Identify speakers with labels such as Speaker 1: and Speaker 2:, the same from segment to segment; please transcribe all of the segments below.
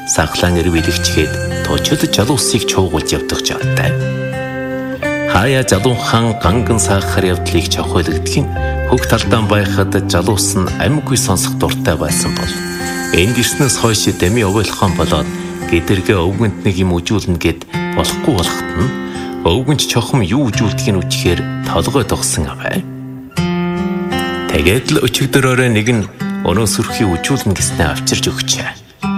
Speaker 1: сахлан эрвэлэгчгээд тожид жалуусыг чуугуулж явдаг жонтой. Хаяа жалуунхан ганган сахар явдлыг чавхайлагддаг нь хөг талдаан байхад жалуус нь амьгүй сонсох дуртай байсан бол энд ирснээс хойш дами овойлхон болоод гэдэргээ өвгөнд нэг юм үжүүлнэ гэд болохгүй болохт нь өвгөнч чохом юу үжүүлдгийг нь үчхээр толгой тогсон аваа. Тэгээд л өчигдөрөөрөө нэг нь өнөө сүрхий үжүүлнэ гэснээ авчирж өгчээ.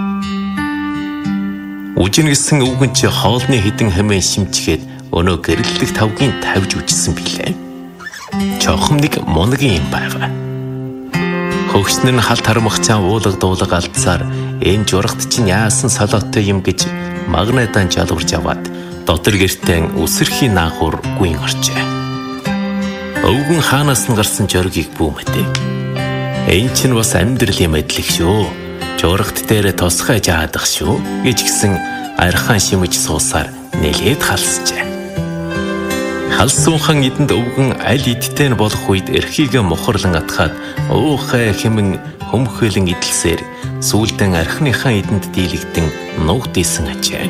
Speaker 1: Үжин гэсэн өвгөнч хоолны хідэн хэмээн шимчгээд өнөө гэрэллэг тавгийн тавьж үжсэн билээ. Чохом нэг мунгийн юм байв. Хөгснөр нь халт хармагчаа уулаг дуулаг алдсаар энэ журагт чинь яасан солоотой юм гэж магнетан жалуурж аваад дотор гэртээ үсэрхийн наагур гүйн орчээ. Өвгөн хаанаас нь гарсан жоргийг бүүмэтэй. Энэ чинь бас амьдралын мэдлэг шүү. Журагт дээр тосгой жаадах шүү гэж гисэн архан шимэж суусаар нэлээд халсжээ. Халсуунхан эдэнд өвгөн аль идтэй нь болох үед эрхийг мохорлон атгаад уухай хэмэн хөмхөлөн идэлсээр сүүлдэн архиныхаа эдэнд дийлэгдэн нуугд ийсэн ажээ.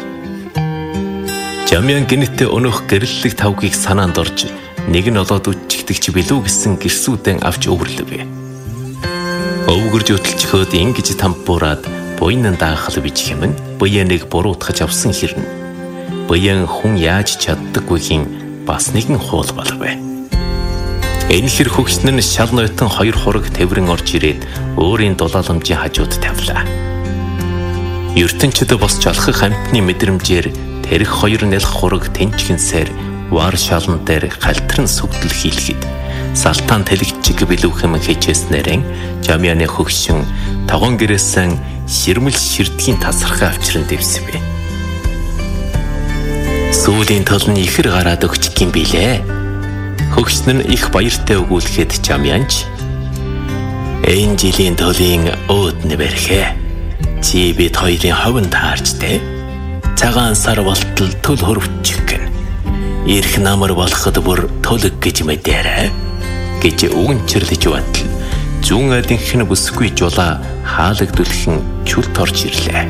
Speaker 1: Жамян гинэтэ өнөх гэрэллэг тавгийг санаанд орж нэг нь олоод үчигдэгч билүү гэсэн гэрсүүдэн авч өвөрлөв. Өвгөрж өтөлчхөөд ингэж тампуураад буйнан даахал бич хэмэн буяныг буруутгаж авсан хэрнэ. Буян хүн яаж чаддаггүйхийн бас нэгэн хуул болов. Энэ хэр хөгснөр нь шал нойтон хоёр хураг тэврэн орж ирээд өөрийн дулааламжийн хажууд тавилаа. ертөнчид босч алхах амтны мэдрэмжээр тэрх хоёр нэлх хураг тэнчгэнсээр вар шалан дээр халтарн сүгдэл хийлгэхэд салтаан тэлэгчиг билүүхэм хичээснээрэн жамяаны хөгшин тогон гэрээсэн ширмэл ширдгийн тасархаа авчран дэвсвэ. Сүүлийн тол нь ихэр гараад өгчих юм билээ. Хөгшин нь их баяртай өгүүлэхэд жамянч энэ жилийн төлийн өөднө бэрхэ. Чи бид хоёрын ховн таарч тэ. Цагаан сар болтол төл хөрвчих гэн. Ирэх намар болоход бүр төлөг гэж мэдэрэ. Гэж үгэнчэрлэж байтал зүүн адинхэн бүсгүй жулаа хаалагдулхан чүлт орж ирлээ.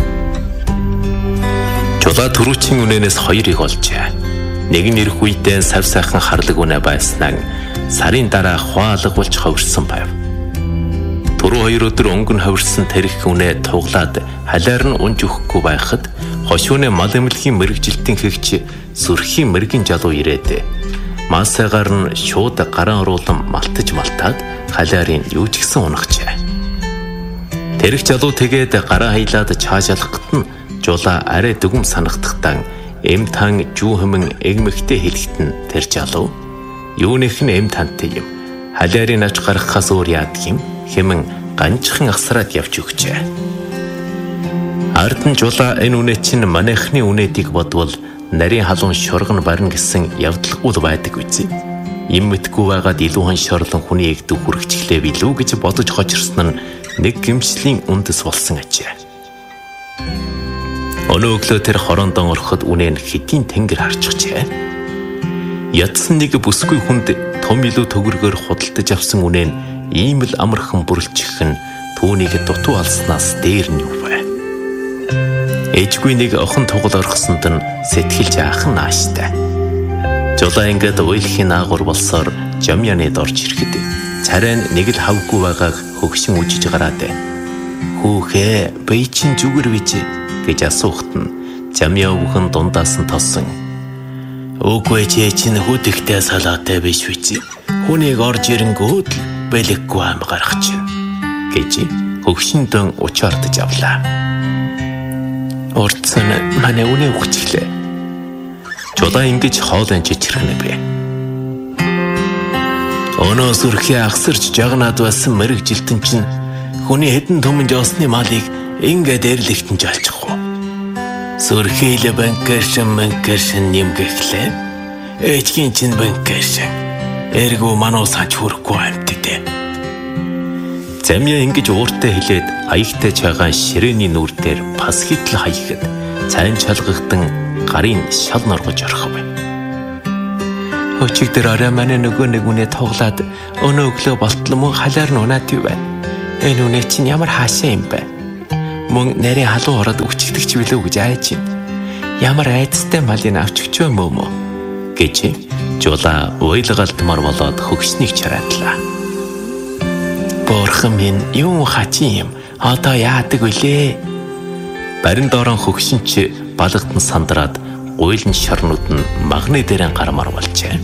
Speaker 1: Жулаа түрүүчийн үнэнээс хоёрыг олжээ. Нэг нь ирэх үедээ сав сайхан харлаг үнэ байснаа сарын дараа хуалгуулж ховирсан байв. Түрүү хоёр өдөр өнгөн ховирсан тэрх үнэ туглаад халаар нь унж өгөхгүй байхад хошууны мал эмнэлгийн мэрэгжилтийн хэгч сүрхийн мэрэгэн жалуу ирээд масаагаар нь шууд гараа оруулан малтаж малтаад халаарын юу ч гэсэн унагчээ. Тэрх жалуу тэгээд гараа хайлаад чаашаалхад нь жулаа арай дүгм санагдахтаа эм тан жүү хэмэн эгмэгтэй хэлэхтэн тэр жалуу юунийх нь эм тантай юм халаарын авч гаргахаас өөр яадаг юм хэмэн ганцхан асраад явж өгчээ. Ард нь жулаа энэ үнэ чинь манайхны үнэдийг бодвол нарийн халуун шурган барна гэсэн явдалгүй байдаг үгүй. Им мэдгүй байгаад илүү хан шорлон хүний эгдүү хүрэгчлээ билүү гэж бодож хожирсон нь нэг гэмшлийн үндэс болсон ажээ. Өнөө өглөө тэр хороондон ороход үнэн хэдийн тэнгэр харчихжээ. Ядсан нэг бүсгүй хүнд том илүү төгөргөөр худалдаж авсан үнэн ийм л амархан бүрлчих нь түүнийг дутуу алснаас дээр нь юу вэ? Ээжгүй нэг охин тугал орхсонд нь сэтгэл жаахан нааштай. Жулаа ингээд уйлхийн аагур болсоор жамяанид орж ирэхэд царай нэг л хавгүй байгааг хөгшин үжиж гараад "Хүүхээ, би чинь зүгэр бич" гэж асуухт нь жамяа өвгөн дундаас нь тосон. "Үгүй чи чинь хүдэгтэй салаатай биш үгүй. Хүнийг орж ирэнгүүд бэлэггүй ам гарах чинь" гэж хөгшөндөн учаардж авлаа. Урдсан манай үнэ өгчлээ. Жулаа ингэж хоолын чичрхнэ бэ. Өнөө сүрхий ахсарч жагнаад байсан мэрэгжилтэн чинь хүний хэдэн түмэн жоосны малыг ингээд эрлэгтэн жалчихгүй. Сүрхий л банкершин нэмгэхлээ. Ээжгийн чинь банкершин. Эргүү мануу санч хүрэхгүй амтдээ. Замья ингэж ууртай хэлээд аягтай чагаан ширээний нүур дээр пас хитл хаяхэд цайн чалгагдан гарын шал норгож орхов. Өчигдөр орой манай нөгөө нэг үнэ тоглоод өнөө өглөө болтлоо мөн халаар нь унаад юу байна. Энэ үнэ чинь ямар хаашаа юм бэ? мөн нарийн халуун ороод үчигдэгч билүү гэж айж байна. Ямар айцтай малыг авч өгч юм уу гэж Жула уйлгалтмар болоод хөгшнийг чараадлаа. Бурхан минь юу хачин юм? Одоо яадаг вүлээ? Барин доорон хөгшин ч балгатан сандраад гуйлын шарнууд нь магны дээрэн гармаар болжээ.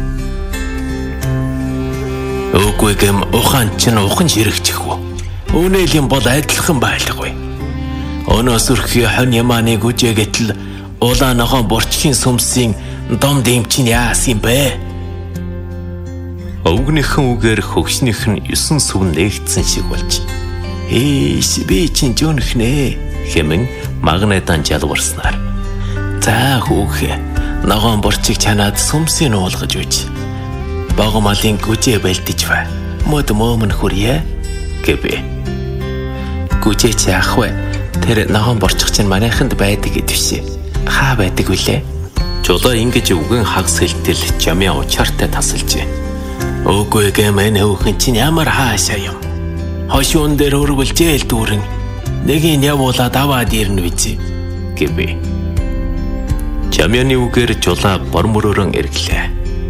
Speaker 1: Үгүй гэм ухаан чинь ухан ширэгчихв. Үнээл юм бол адилхан байлгүй. Өнөөс өрхий хон ямааны гүжээгэтэл улаан нохоо борчхийн сүмсийн дом дэмчин яасан бэ? Өвгнийхэн үгээр хөгшнийх нь 9 сүв нээгдсэн шиг болж. Ээш би чинь жөнхнэ хэмээн магнайдан жалварснаар. За хүүхэ, ногоон борчиг чанаад сүмсийг уулгаж үж. Богомалын гүжээ бэлдэж ба. Мод мөмн хүрье гэвэ. Гүжээ чи ах вэ? Тэр ногоон борчих чинь манайханд байдаг гэдвшээ. Хаа байдаг вүлээ? Жула ингэж үгэн хагас хэлтэл Жамиа учаартай тасалжээ. Үгүй гэмэн хүүхэн чинь ямар хаашаа юм. Хошуун дээр өргөлжээл дүүрэн нэгийг явуулаад аваад ирнэ биз гэвэ. Жамианы үгээр Жула бормөрөөрөн эргэлээ.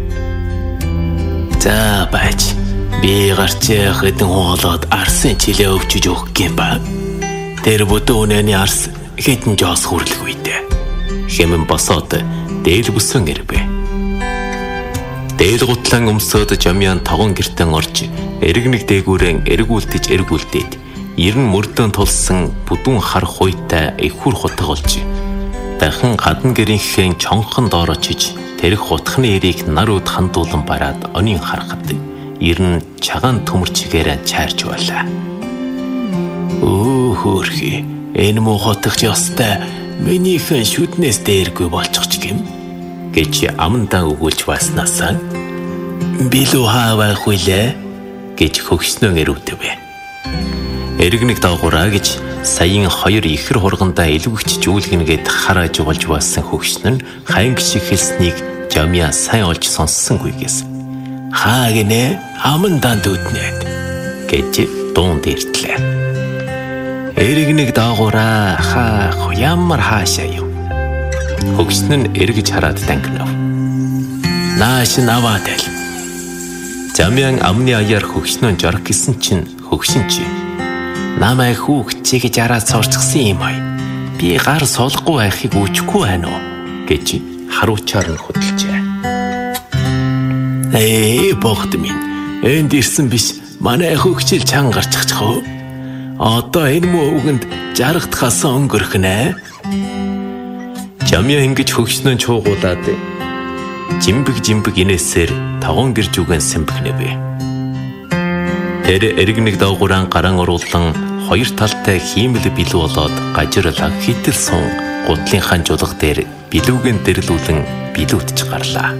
Speaker 1: За байж би гарч хэдэн хоолоод арсын чилээ өвчөж өгөх юм ба. Тэр бүдүүнэний арс хэдэн жоос хүрлэхгүй дээ. Хэмэн босоод дээл бүсэн ирвэ. Дээл гутлан өмсөд Жамиан тогон гертэн орж эргэнэг дээгүүрэн эргүүлдээд 90 мөрдөн тулсан бүдүүн хар хуйтай ихүр хутга болж дахин гадна гэрийнхээ чонхон доорочиж тэрх хутганы эрийг нарууд хандуулан бараад онийн харахад 90 чагаан төмөрчгээрээ чаарч байлаа. Өө хөөрхи, энэ муу хотгоч ёстой минийхэн шүднээс дээргүй болчихч гэм гэж амандаа өгүүлж байснасаа билүү хаавах хүлээ гэж хөгснөө нэрвдэвэ. Эргэнэг дагуураа гэж саяын 2 ихэр хургандаа илвэгч жүүлгэнгээд харааж болж байсан хөгшнө нь хайн гişиг хэлснийг Жамиа сайн олж сонссонгүйгээс хаа гинэ амандаа дүүднэд гэж дуун дэртлээ. Эргэнэг дагуураа хаа ямар хаашаа юм. Хөгшнө нь эргэж хараад дангинав. Нааш наваад л. Жамиан амны аяар хөгшнөө жарах гэсэн чинь хөгшин чи намайг хүүхчээ гэж араад сурчсан юм ай. Би гар суулахгүй байхыг үчихгүй байна уу гэж харуучаар нь хөдөлжээ. Богд минь энд ирсэн биш манай хөгчил чан гарчихчих уу? Одоо энэ муу үгэнд жаргахаас өнгөрхнэ. Жамиа ингэж хөгшнөө чуугуулаад жимбэг инээсээр тогон гэрж үгэн сэмбэгнэвэ. Тэр эргэнэг дагууран гаран оруулан 2 талтай хиймэл билүү болоод гажирлаг хитэл сун гутлынхаа жулга дээр билүүгэн дэрлүүлэн билүүдж гарлаа.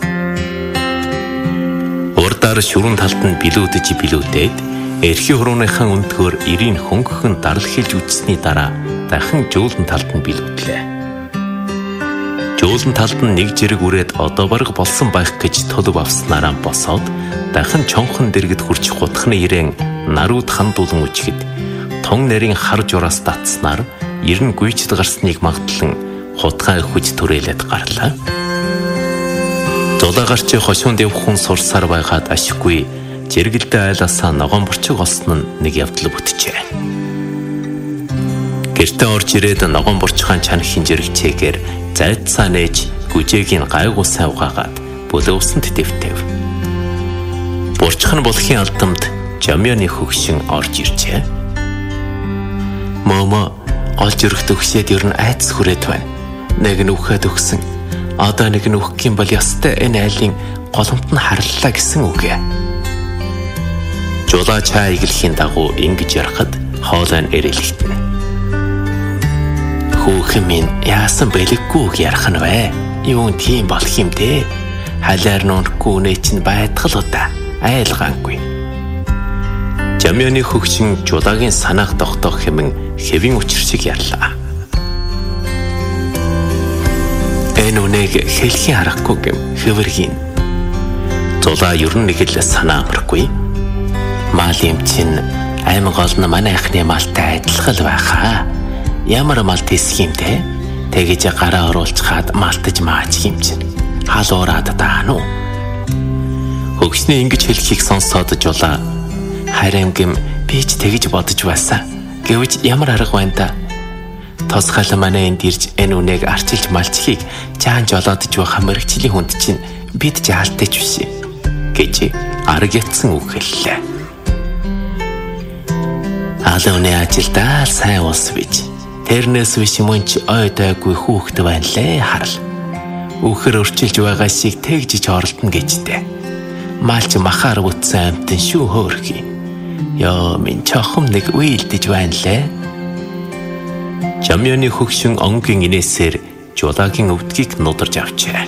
Speaker 1: Урдаар шүрэн талд нь билүүдээд эрхий хурууныхаа өндгөөр ирийн хөнгөн дарал хэлж үтсний дараа дахин жуулан талд нь билүүдлээ. Жуулан талд нь нэг жирэг үрээд одоо бараг болсон байх гэж төлөв авснараа босоод дахин чонхон дэргэд хурч хутганы ирээн нарууд хандуулан үчгэд тун нарийн хар жураас татснаар 90 гүйчд гарсныг магтлан хутгаа хүч түрээлээд гарлаа. Зулаагарч хошуунд явх хүн сурсаар байгаад ашиггүй жиргэлдээ айлаасаа ногоон борчиг олсон нь нэг явдал бүтжээ. Гэртээ орж ирээд ногоон борчгаан чанахын жирэгчээгээр зайдсаа нээж гүжээгийн гайгүй сайн угаагаад бөлөвсөнд дэвтэв. Борчхан болохын алдамд Жамианы хөгшин орж иржээ. Мама олж өргөт өгсөд ер нь айц хүрээд байна. Нэг нь өгөхөд өгсөн. Одоо нэг нь өгөх юм бол ёстой энэ айлын голомт нь харлаа гэсэн үг. Жула чаа иглэхийн дагуу ингэж ярахад хоолой нь эрэлхтэн. Хүүхэн минь яасан бэлэггүй үг ярах нь вэ? Юун тийм болох юм дээ? Халаар нүрхгүй нэ чинь байтгал удаа айлгаангүй. Жамианы хөгшин Жулагийн санаах тогтоох хэмээн хэвийн учир шиг ярлаа. Энэ үнэг хэлхийн аргагүй гэм хэвэргийн. Жула ер нь нэг л санаа амаргүй. Мал юм чинь Аймаг гол нь манай ахны малтай адилхан байхаа. Ямар мал тэсэх юм те? Тэгэж гараа оруулчихад малтаж мааж юм чинь. Хал уураад даана уу? Хөгшний ингэж хэлхийг сонсоод жулаа. Харин гэм би ч тэгэж бодож байсан. Гэвч ямар арга байна да? Тосгал манай энд ирж энэ үнэг арчилж малчихыг жаан жолоодж байгаа мэрэгчлийн хүнд чинь бид жаалтайч биш гэж арга ятсан үг хэллээ. Алууны ажилдаа сайн ус бич. Тэрнээс биш мөн ч ойдойгүй хүүхэд байна лээ харал. Үхэр өрчилж байгаа шиг тэгжиж оролдоно гэжтэй. Малч махаар үтсэн амтэн шүү хөөрхий. Ёо минь чохом нэг уйлдэж байна лээ. Жамьяны хөгшин онгийн инээсээр жулагийн өвдгийг нударж авчээ.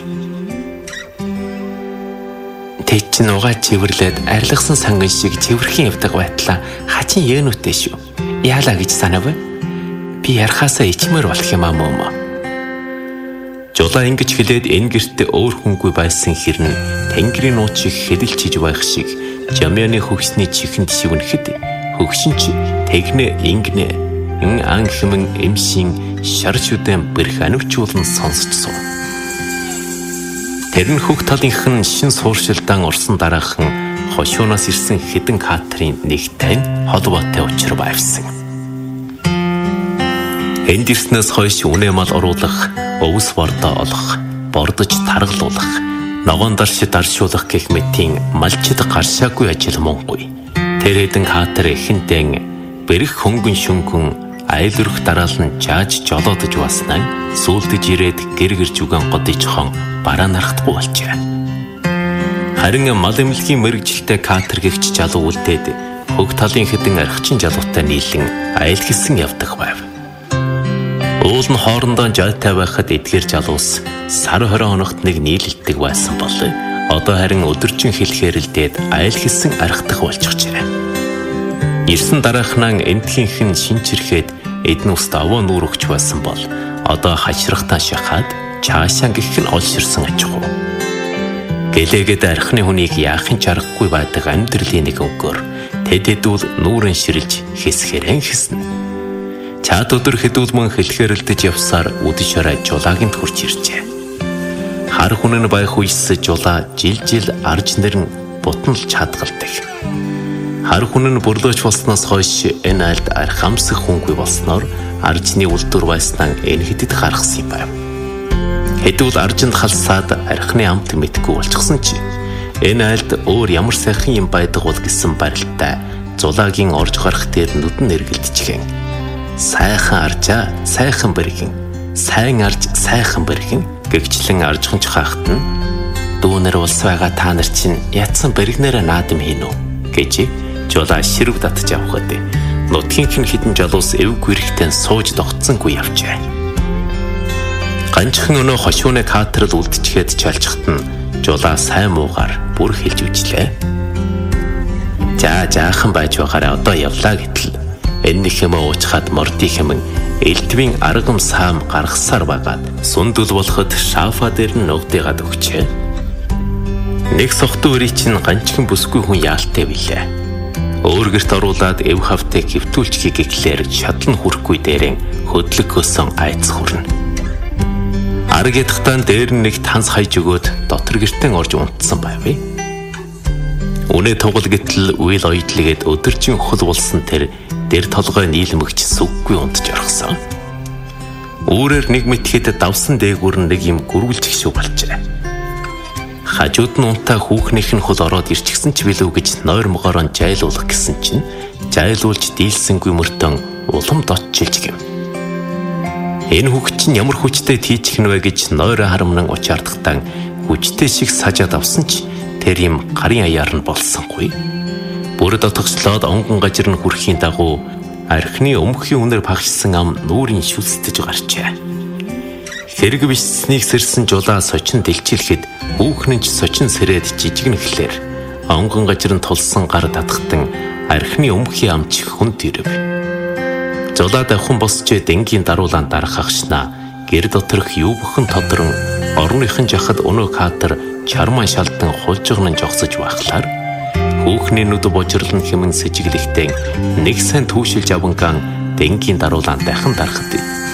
Speaker 1: Тэд чинь угаа чивэрлээд арилгасан санган шиг чивэрхэн явдаг байтлаа хачин яанутэй шүү. Яалаа гэж санав. Би ярахаасаа ичмэр болох юм аа мөн. Жулаа ингэж хэлээд энэ гэртээ өөр хүнгүй байсан хэрнэ тэнгэрийн нууц шиг хэлэлж хийж байх шиг жамьяны хөгсний чихэнд шивнэхэд хөгшин ч тэгнэ ингэнэ ан хэмэн эмшин шарчудан бэрх анивчуулан сонсцсон. Тэр нь хөх талынхан шин сууршилдаан орсон дараахан хошуунаас ирсэн хэдэн катрын нэгтэй холбоотой учир байвсан. Энд ирснээс хойш үнэ мал оруулах, өвс бордоо олох, бордож таргалуулах, ногоон даршид даршуулах гэх мэтийн малчид гаршаагүй ажил мунгүй. Тэр хэдэн катр эхэнтэн бэрх хөнгөн шөнгөн айл өрх дараалан жааж жолоодож баснаа сүулдэж ирээд гэр зүгэн годижхон бараа нархдаггүй болжээ. Харин мал эмнэлгийн мэрэгжилтэй катер гэгч жалуу үлдээд хөг талын хэдэн архичин жалуутай нийлэн айл гисэн явдаг байв. Уул нь хоорондоо жойтой байхад эдгээр жалуус сар 20 хоногт нэг нийлэлдэг байсан бол одоо харин өдөржин хэлхээрэлдээд айл гисэн архдаг болчихжээ. Ирсэн дараахнаа эмтхийнхэн шинчирхэд эдэн уст аваа нүүр өгч байсан бол одоо хачрахтаа шахаад чаашаа гих нь олширсан ачхуу. Гэлээгээд архины хүнийг яахын ч аргагүй байдаг амьдралын нэг өнгөөр тэдэдүүл нүүрэн ширэлж хэсгэрэн хэснэ. Чад өдөр хэдүүлмэн хэлхээрэлдэж явсаар үдэн шорой жулагинд хурж иржээ. Хар хүн нь байх үес жулаа жил арж нэрн бутнал чадгалдаг. Хар хүн нь бүрлөөч болсноос хойш энэ айлд арх амсах хүнгүй болсноор аржны үлдүр байснаа энэ хэдэд гаргасан юм байв. Хэдүүл аржинд халсаад архины амт мэдгүй болчихсон чи энэ айлд өөр ямар сайхан юм байдаг бол гэсэн барилтаа зулагийн орж гарах дээр нүдэн эргэлдчихэн. Сайхан аржаа, сайхан бэргэн, сайн арж, сайхан бэргэн гэгчлэн аржхонч хаахт нь дүүнэр улс байгаа та нар чинь ятсан бэргнээрээ наадам хийн үү гэж жулаа ширв татж авахад нутгийн хідэн жалуус эв гүрэхтэн сууж тогтсонгүй явжээ. Ганчхан өнөө хошууны катрал үлдчихэд чалжхад нь жулаа сайн муугаар бүр хэлж үжлээ. Жаахан байж байгаараа одоо явлаа гэтэл энэ хэмээ уучхад морди хэмэн элдвийн аргам саам гаргасаар байгаад сундул болоход шафа дээр нь ногдыгаад өгчээ. Нэг сохтуу өрий чинь ганчхан бүсгүй хүн яалтай билээ. Өөр гэрт оруулаад эв хавтыг хэвтүүлчихье гэхлээр шатлан хүрхгүй дээрэн хөдлөг хөсөн айц хүрнэ. Арга ядахтан дээр нэг танс хайж өгөөд дотор гэртэн орж унтсан байв. Үнэ тугал гэтэл үйл ойдлгээд өдөржин хөл болсон тэр дэр толгой нийлмэгч сүггүй унтж орхсон. Үүрээр нэг мэтгэд давсан дээгүүр нэг юм гүргэлжих шүү болжээ. Хажууд нь унтаа хүүхнийх нь хол ороод ирчихсэн ч билүү гэж нойр могоороо жайлуулах гэсэн чинь жайлуулж дийлсэнгүй мөртөн улам дотчилж гэв. Энэ хүүхэд чинь ямар хүчтэй тийчих нь вэ гэж нойроо харамнан учаардахтаа хүчтэй шиг сажаад авсан ч тэр юм гарын аяар нь болсонгүй. Бүр дотгослоод онгон гажир нь хүрхийн дагуу архины өмххийн үнээр багшсан ам нүрийн шүлсдэж гарчээ. Хэрэг бичсэнийг сэрсэн жулаа сочин дэлчилэхэд хүүхэн нь сочин сэрээд жижигнэхлээр онгон гажир нь тулсан гар татхтан архины өмххийн амч хүнд ирэв. Жулаа давхан босчээ дэнгийн даруулаан дарахагшнаа гэр доторх юу бүхэн тодрон орныхын жахад өнөө катер чарман шалдан хулжгнан жогсож байхлаар Хүүхний нүд божирлон хэмэн сэжиглэхдээ нэг сайн түүшилж аванган дэнгийн даруулаан дахин дарахад